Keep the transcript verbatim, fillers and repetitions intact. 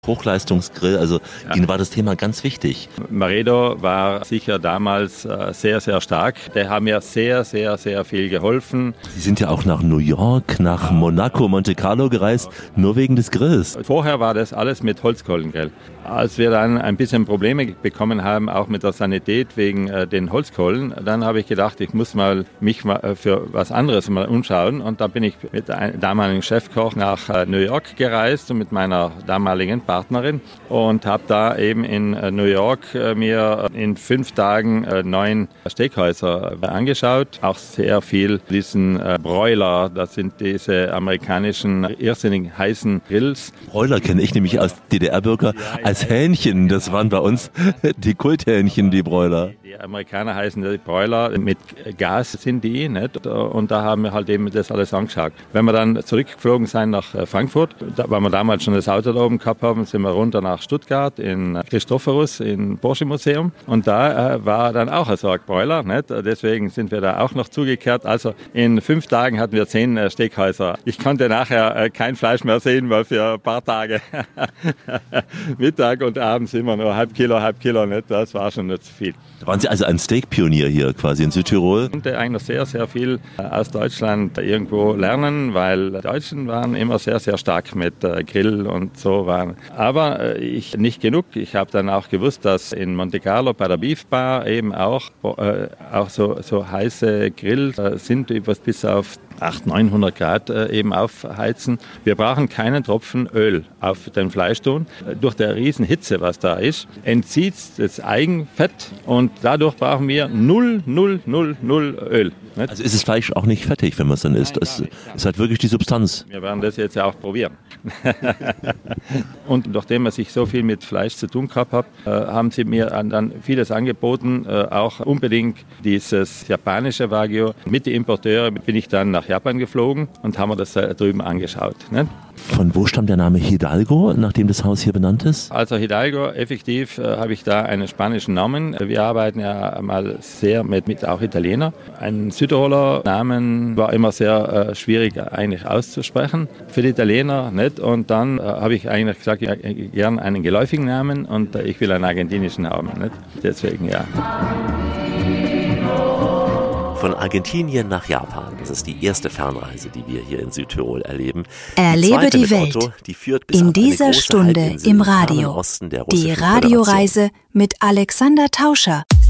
Hochleistungsgrill, also ja. Ihnen war das Thema ganz wichtig. Maredo war sicher damals äh, sehr, sehr stark. Der hat mir sehr, sehr, sehr viel geholfen. Sie sind ja auch nach New York, nach Monaco, Monte Carlo gereist, nur wegen des Grills. Vorher war das alles mit Holzkohlengrill. Als wir dann ein bisschen Probleme bekommen haben, auch mit der Sanität wegen äh, den Holzkohlen, dann habe ich gedacht, ich muss mal mich mal für was anderes mal umschauen. Und da bin ich mit einem damaligen Chefkoch nach äh, New York gereist und mit meiner damaligen Partnerin und habe da eben in äh, New York äh, mir in fünf Tagen äh, neun Steakhäuser äh, angeschaut. Auch sehr viel diesen äh, Broiler, das sind diese amerikanischen irrsinnig heißen Grills. Broiler kenne ich nämlich als D D R-Bürger als Hähnchen. Das waren bei uns die Kulthähnchen, die Broiler. Die Amerikaner heißen die Broiler, mit Gas sind die, nicht? Und da haben wir halt eben das alles angeschaut. Wenn wir dann zurückgeflogen sind nach Frankfurt, da, weil wir damals schon das Auto da oben gehabt haben, sind wir runter nach Stuttgart in Christophorus, im Porsche Museum. Und da äh, war dann auch ein Sorgbroiler, nicht? Deswegen sind wir da auch noch zugekehrt. Also in fünf Tagen hatten wir zehn äh, Steakhäuser. Ich konnte nachher äh, kein Fleisch mehr sehen, weil für ein paar Tage Mittag und abends immer nur halb Kilo, halb Kilo, nicht? Das war schon nicht zu viel. Da waren Sie also ein Steak-Pionier hier quasi in Südtirol? Ich konnte eigentlich sehr, sehr viel aus Deutschland irgendwo lernen, weil die Deutschen waren immer sehr, sehr stark mit äh, Grill und so waren. Aber äh, ich nicht genug. Ich habe dann auch gewusst, dass in Monte Carlo bei der Beef Bar eben auch, äh, auch so, so heiße Grills äh, sind, über bis auf achthundert, neunhundert Grad äh, eben aufheizen. Wir brauchen keinen Tropfen Öl auf den Fleisch tun. Durch die Riesenhitze, was da ist, entzieht das Eigenfett und dadurch brauchen wir null, null, null, null Öl. Nicht? Also ist das Fleisch auch nicht fettig, wenn man es dann isst? Es ist halt wirklich die Substanz. Wir werden das jetzt auch probieren. Und nachdem ich so viel mit Fleisch zu tun gehabt habe, äh, haben sie mir dann vieles angeboten, äh, auch unbedingt dieses japanische Wagyu. Mit den Importeuren bin ich dann nach Japan geflogen und haben mir das da drüben angeschaut. Nicht? Von wo stammt der Name Hidalgo, nachdem das Haus hier benannt ist? Also Hidalgo, effektiv äh, habe ich da einen spanischen Namen. Wir arbeiten ja mal sehr mit, mit auch Italiener. Ein Südtiroler Namen war immer sehr äh, schwierig eigentlich auszusprechen für die Italiener. Nicht? Und dann äh, habe ich eigentlich gesagt, ich äh, gern einen geläufigen Namen und äh, ich will einen argentinischen haben. Nicht? Deswegen ja. Von Argentinien nach Japan. Das ist die erste Fernreise, die wir hier in Südtirol erleben. Erlebe die, die Welt Otto, die führt bis in dieser Stunde im Radio. Osten der die Radioreise mit Alexander Tauscher.